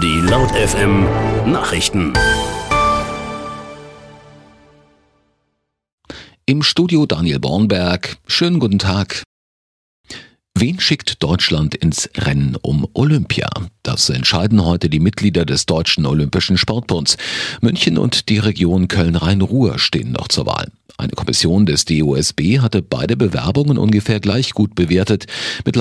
Die Laut FM Nachrichten. Im Studio Daniel Bornberg. Schönen guten Tag. Wen schickt Deutschland ins Rennen um Olympia? Das entscheiden heute die Mitglieder des Deutschen Olympischen Sportbunds. München und die Region Köln-Rhein-Ruhr stehen noch zur Wahl. Eine Kommission des DOSB hatte beide Bewerbungen ungefähr gleich gut bewertet. Mit